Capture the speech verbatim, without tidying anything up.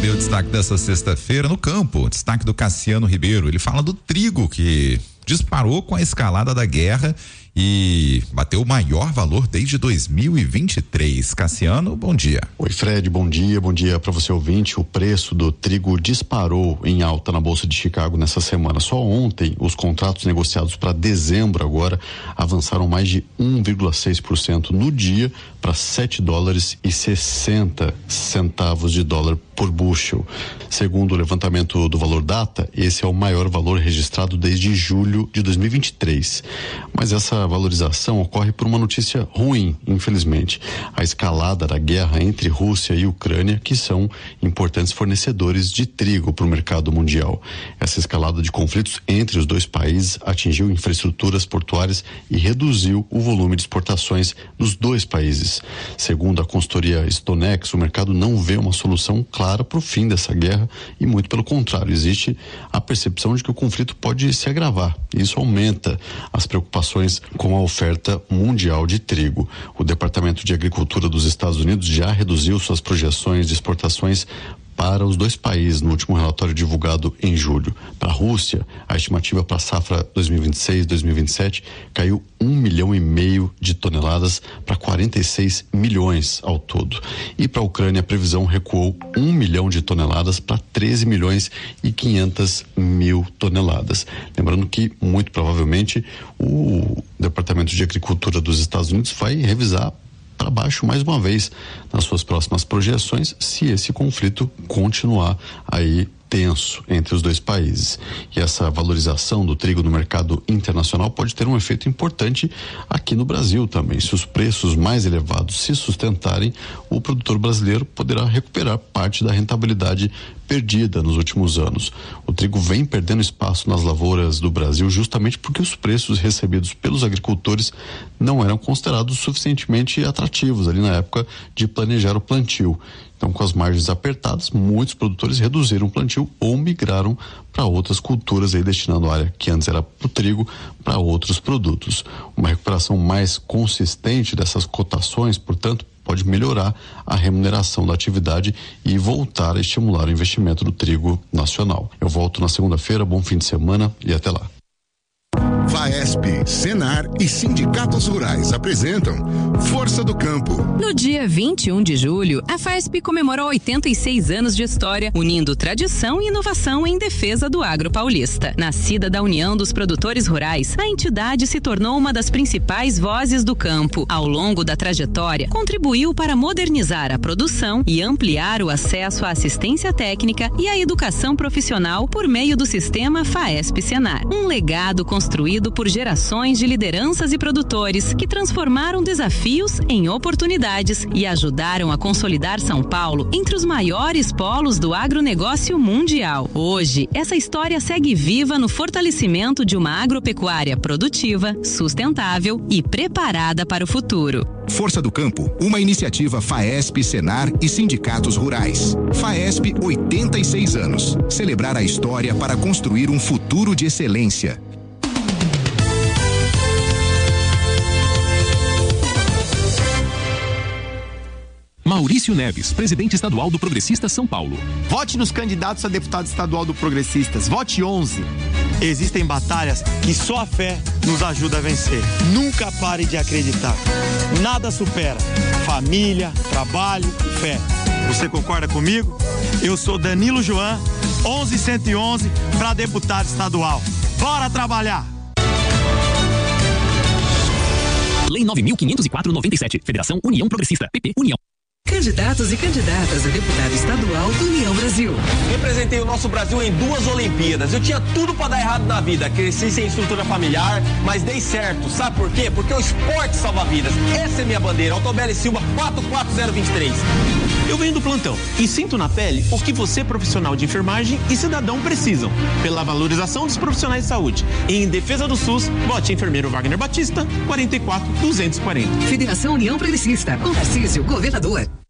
saber o destaque dessa sexta-feira no campo. Destaque do Cassiano Ribeiro. Ele fala do trigo que disparou com a escalada da guerra e bateu o maior valor desde dois mil e vinte e três. Cassiano, bom dia. Oi, Fred, bom dia, bom dia para você ouvinte. O preço do trigo disparou em alta na Bolsa de Chicago nessa semana. Só ontem os contratos negociados para dezembro agora avançaram mais de um vírgula seis por cento no dia para sete dólares e sessenta centavos de dólar por bushel. Segundo o levantamento do Valor Data, esse é o maior valor registrado desde julho de dois mil e vinte e três. Mas essa valorização ocorre por uma notícia ruim, infelizmente. A escalada da guerra entre Rússia e Ucrânia, que são importantes fornecedores de trigo para o mercado mundial. Essa escalada de conflitos entre os dois países atingiu infraestruturas portuárias e reduziu o volume de exportações dos dois países. Segundo a consultoria Stonex, o mercado não vê uma solução clara para o fim dessa guerra e, muito pelo contrário, existe a percepção de que o conflito pode se agravar. Isso aumenta as preocupações com a oferta mundial de trigo. O Departamento de Agricultura dos Estados Unidos já reduziu suas projeções de exportações para os dois países no último relatório divulgado em julho. Para a Rússia, a estimativa para a safra dois mil e vinte e seis, dois mil e vinte e sete caiu um milhão e meio de toneladas para quarenta e seis milhões ao todo. E para a Ucrânia, a previsão recuou um milhão de toneladas para treze milhões e quinhentas mil toneladas. Lembrando que, muito provavelmente, o Departamento de Agricultura dos Estados Unidos vai revisar para baixo mais uma vez nas suas próximas projeções, se esse conflito continuar aí tenso entre os dois países. E essa valorização do trigo no mercado internacional pode ter um efeito importante aqui no Brasil também. Se os preços mais elevados se sustentarem, o produtor brasileiro poderá recuperar parte da rentabilidade perdida nos últimos anos. O trigo vem perdendo espaço nas lavouras do Brasil justamente porque os preços recebidos pelos agricultores não eram considerados suficientemente atrativos ali na época de planejar o plantio. Então, com as margens apertadas, muitos produtores reduziram o plantio ou migraram para outras culturas, aí destinando a área que antes era para o trigo para outros produtos. Uma recuperação mais consistente dessas cotações, portanto, pode melhorar a remuneração da atividade e voltar a estimular o investimento no trigo nacional. Eu volto na segunda-feira, bom fim de semana e até lá. Faesp, Senar e sindicatos rurais apresentam Força do Campo. No dia vinte e um de julho, a Faesp comemorou oitenta e seis anos de história, unindo tradição e inovação em defesa do agro paulista. Nascida da União dos Produtores Rurais, a entidade se tornou uma das principais vozes do campo. Ao longo da trajetória, contribuiu para modernizar a produção e ampliar o acesso à assistência técnica e à educação profissional por meio do sistema Faesp Senar. Um legado construído por gerações de lideranças e produtores que transformaram desafios em oportunidades e ajudaram a consolidar São Paulo entre os maiores polos do agronegócio mundial. Hoje, essa história segue viva no fortalecimento de uma agropecuária produtiva, sustentável e preparada para o futuro. Força do Campo, uma iniciativa Faesp, Senar e sindicatos rurais. Faesp, oitenta e seis anos. Celebrar a história para construir um futuro de excelência. Maurício Neves, presidente estadual do Progressistas São Paulo. Vote nos candidatos a deputado estadual do Progressistas. Vote onze. Existem batalhas que só a fé nos ajuda a vencer. Nunca pare de acreditar. Nada supera família, trabalho, fé. Você concorda comigo? Eu sou Danilo Joan, onze cento e onze, para deputado estadual. Bora trabalhar! Lei nove mil quinhentos e quatro, noventa e sete. Federação União Progressista. P P União. Candidatos e candidatas a deputado estadual do União Brasil. Representei o nosso Brasil em duas Olimpíadas. Eu tinha tudo para dar errado na vida. Cresci sem estrutura familiar, mas dei certo. Sabe por quê? Porque o esporte salva vidas. Essa é minha bandeira. Autobeli Silva quatro quatro zero dois três. Eu venho do plantão e sinto na pele o que você, profissional de enfermagem e cidadão, precisam. Pela valorização dos profissionais de saúde. E em defesa do SUS, vote enfermeiro Wagner Batista, quarenta e quatro, duzentos e quarenta. Federação União Progressista. Com Tarcísio, governador.